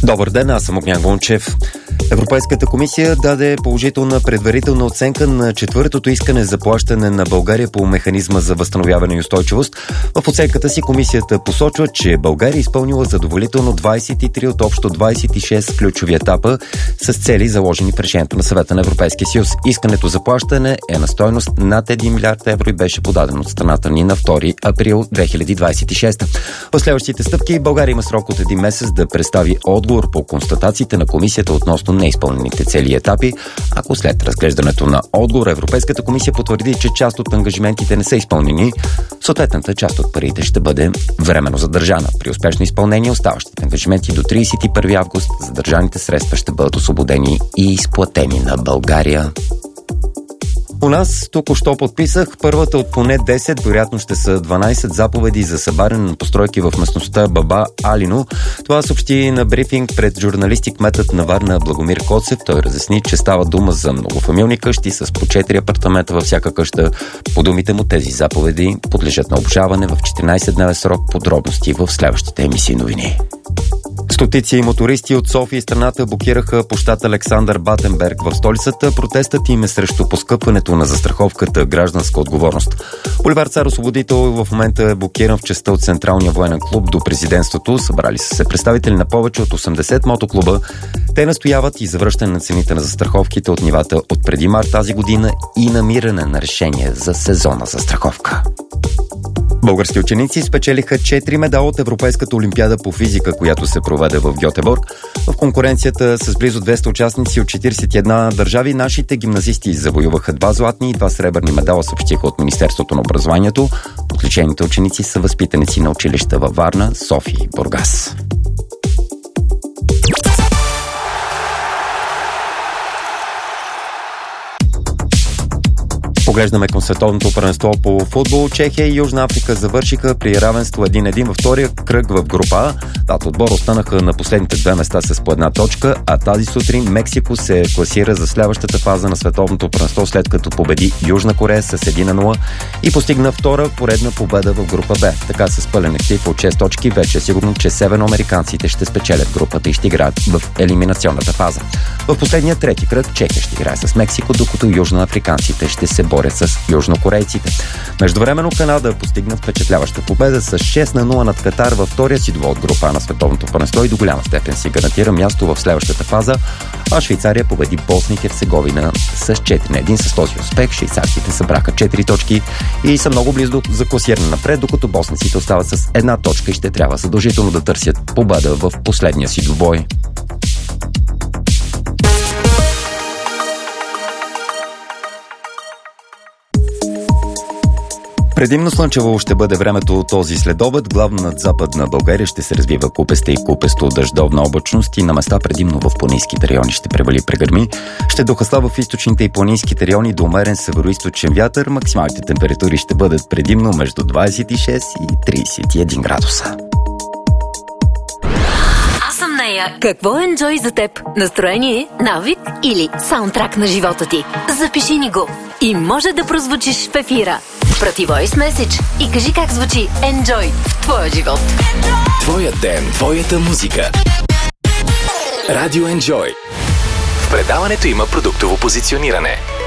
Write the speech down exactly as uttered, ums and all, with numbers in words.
Добър ден, аз съм Огнян Гончев. Европейската комисия даде положителна предварителна оценка на четвъртото искане за плащане на България по механизма за възстановяване и устойчивост. В оценката си комисията посочва, че България е изпълнила задоволително двадесет и три от общо двадесет и шест ключови етапа с цели, заложени в решението на Съвета на Европейския съюз. Искането за плащане е на стойност над един милиард евро и беше подадено от страната ни на втори април две хиляди двадесет и шеста. В следващите стъпки България има срок от един месец да представи отговор по констатациите на комисията относно неизпълнените цели и етапи. Ако след разглеждането на отговора Европейската комисия потвърди, че част от ангажиментите не са изпълнени, съответната част от парите ще бъде временно задържана. При успешно изпълнение оставащите ангажименти до тридесет и първи август задържаните средства ще бъдат освободени и изплатени на България. У нас току-що подписах първата от поне десет, вероятно ще са дванадесет заповеди за събаряне на постройки в местността Баба Алино. Това съобщи на брифинг пред журналисти кметът на Варна Благомир Коцев. Той разясни, че става дума за многофамилни къщи с по четири апартамента във всяка къща. По думите му тези заповеди подлежат на обжалване в четиринадесетдневен срок. Подробности в следващите емисии новини. Стотици мотористи от София и страната блокираха площад Александър Батенберг в столицата. Протестът им е срещу поскъпването на застраховката гражданска отговорност. Боливар Цар Освободител в момента е блокиран в частта от Централния военен клуб до президентството. Събрали са се представители на повече от осемдесет мотоклуба. Те настояват и завръщане на цените на застраховките от нивата от преди март тази година и намиране на решение за сезона застраховка. Български ученици спечелиха четири медала от Европейската олимпиада по физика, която се проведе в Гьотеборг. В конкуренцията с близо двеста участници от четиридесет и една държави, нашите гимназисти завоюваха два златни и два сребърни медала, съобщиха от Министерството на образованието. Отличените ученици са възпитаници на училища във Варна, София и Бургас. Поглеждаме към световното първенство по футбол. Чехия и Южна Африка завършиха при равенство един един във втория кръг в група А. Двата отбора останаха на последните две места с по една точка, а тази сутрин Мексико се класира за следващата фаза на световното първенство, след като победи Южна Корея с един на нула и постигна втора поредна победа в група Б. Така с пълен актив от шест точки вече е сигурно, че северноамериканците ще спечелят групата и ще играят в елиминационната фаза. В последния трети кръг Чехия ще играе с Мексико, докато южноафриканците ще се борят с южнокорейците. Междувременно Канада постигна впечатляваща победа с шест на нула над Катар във втория си двубой от група на световното първенство и до голяма степен си гарантира място в следващата фаза, а Швейцария победи Босна и Херцеговина с четири на един. С този успех швейцарците събраха четири точки и са много близо за класиране напред, докато боснаците остават с една точка и ще трябва задължително да търсят победа в последния си двубой. Предимно слънчево ще бъде времето този следобед. Главно над западна България ще се развива купеста и купесто дъждовна облачност и на места предимно в планинските райони ще превали прегърми. Ще дохласва в източните и планинските райони до умерен североизточен вятър. Максималните температури ще бъдат предимно между двадесет и шест и тридесет и един градуса. Аз съм Нея. Какво е Enjoy за теб? Настроение, навик или саундтрак на живота ти? Запиши ни го и може да прозвучиш в ефира. Прати Voice Message и кажи как звучи Enjoy в твоя живот. Твоят ден, твоята музика. Радио Enjoy. В предаването има продуктово позициониране.